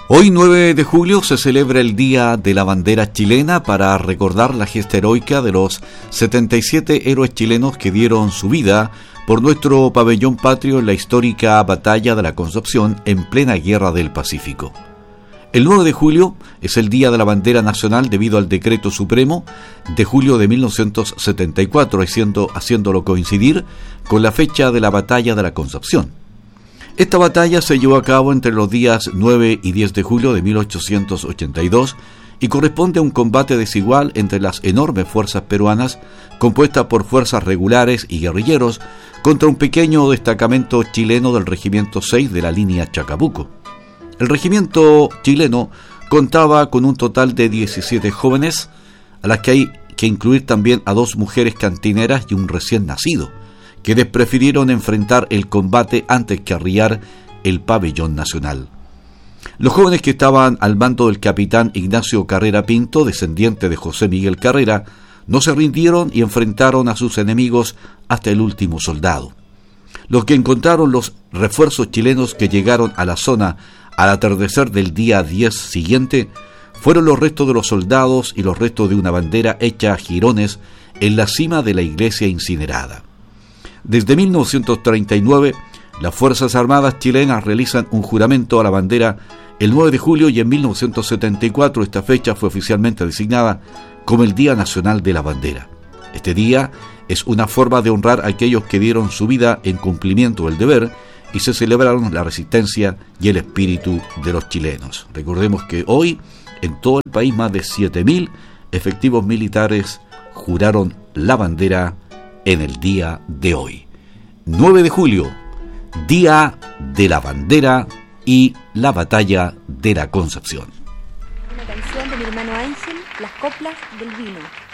Hoy 9 de julio se celebra el Día de la Bandera Chilena para recordar la gesta heroica de los 77 héroes chilenos que dieron su vida por nuestro pabellón patrio en la histórica Batalla de la Concepción en plena Guerra del Pacífico. El 9 de julio es el Día de la Bandera Nacional debido al Decreto Supremo de julio de 1974, haciéndolo coincidir con la fecha de la Batalla de la Concepción. Esta batalla se llevó a cabo entre los días 9 y 10 de julio de 1882 y corresponde a un combate desigual entre las enormes fuerzas peruanas, compuestas por fuerzas regulares y guerrilleros, contra un pequeño destacamento chileno del Regimiento 6 de la línea Chacabuco. El regimiento chileno contaba con un total de 17 jóvenes, a las que hay que incluir también a 2 mujeres cantineras y un recién nacido, quienes prefirieron enfrentar el combate antes que arriar el pabellón nacional. Los jóvenes que estaban al mando del capitán Ignacio Carrera Pinto, descendiente de José Miguel Carrera, no se rindieron y enfrentaron a sus enemigos hasta el último soldado. Los que encontraron los refuerzos chilenos que llegaron a la zona al atardecer del día 10 siguiente fueron los restos de los soldados y los restos de una bandera hecha a jirones en la cima de la iglesia incinerada. Desde 1939, las Fuerzas Armadas chilenas realizan un juramento a la bandera el 9 de julio y en 1974 esta fecha fue oficialmente designada como el Día Nacional de la Bandera. Este día es una forma de honrar a aquellos que dieron su vida en cumplimiento del deber y se celebraron la resistencia y el espíritu de los chilenos. Recordemos que hoy en todo el país más de 7.000 efectivos militares juraron la bandera en el día de hoy. 9 de julio, Día de la Bandera y la Batalla de la Concepción. Una canción de mi hermano Ángel, Las Coplas del Vino.